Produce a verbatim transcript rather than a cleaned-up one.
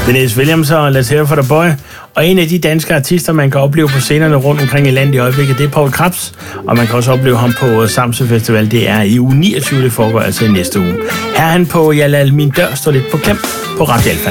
Vanessa Williams og Let's Hear It For The Boy. Og en af de danske artister, man kan opleve på scenerne rundt omkring i landet i øjeblikket, det er Poul Krebs. Og man kan også opleve ham på Samsø Festival. Det er i uge niogtyve, det foregår altså i næste uge. Her er han på Jeg lader min dør stå lidt på klem på Radio Alfa.